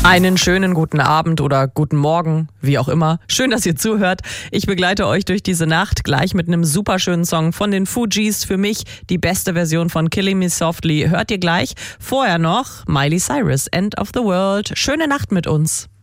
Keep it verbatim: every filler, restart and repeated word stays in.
Einen schönen guten Abend oder guten Morgen, wie auch immer. Schön, dass ihr zuhört. Ich begleite euch durch diese Nacht gleich mit einem super schönen Song von den Fugees. Für mich die beste Version von Killing Me Softly. Hört ihr gleich. Vorher noch Miley Cyrus, End of the World. Schöne Nacht mit uns.